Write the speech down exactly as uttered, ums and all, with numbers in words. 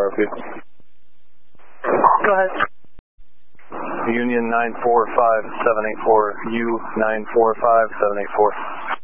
repeat. Go ahead. Union nine four five seven eight four, U nine four five seven eight four.